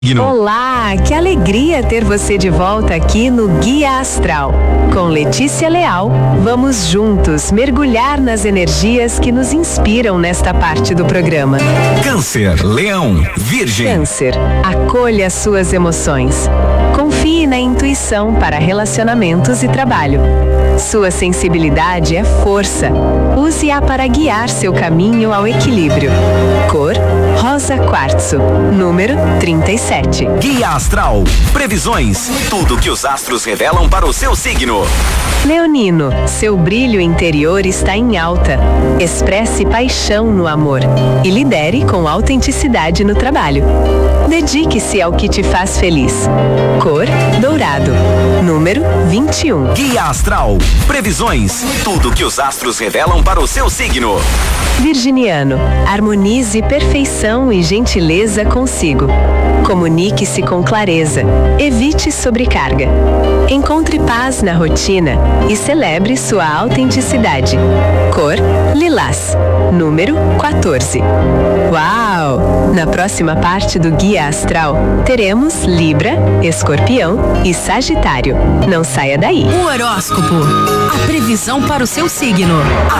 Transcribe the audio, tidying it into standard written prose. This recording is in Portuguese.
Olá, que alegria ter você de volta aqui no Guia Astral. Com Letícia Leal, vamos juntos mergulhar nas energias que nos inspiram nesta parte do programa. Câncer, Leão, Virgem. Câncer, acolha suas emoções. Confie na intuição para relacionamentos e trabalho. Sua sensibilidade é força. Use-a para guiar seu caminho ao equilíbrio. Cor, rosa quartzo. Número 37. Guia Astral. Previsões. Tudo que os astros revelam para o seu signo. Leonino, seu brilho interior está em alta. Expresse paixão no amor e lidere com autenticidade no trabalho. Dedique-se ao que te faz feliz. Cor, dourado. Número 21. Guia Astral. Previsões. Tudo que os astros revelam para o seu signo. Virginiano, harmonize perfeição e gentileza consigo. Comunique-se com clareza. Evite sobrecarga. Encontre paz na rotina e celebre sua autenticidade. Cor, lilás. Número 14. Uau! Na próxima parte do Guia Astral, teremos Libra, Escorpião e Sagitário. Não saia daí. O horóscopo. A previsão para o seu signo.